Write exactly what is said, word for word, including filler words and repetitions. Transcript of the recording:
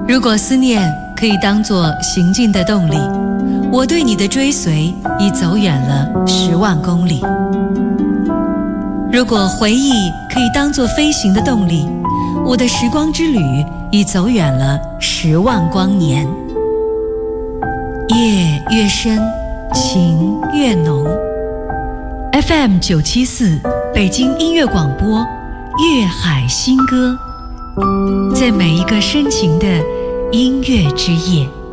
如果思念可以当作行进的动力，我对你的追随已走远了十万公里。如果回忆可以当作飞行的动力，我的时光之旅已走远了十万光年。夜越深，情越浓。F M 九七四北京音乐广播，粤海新歌，在每一个深情的音乐之夜。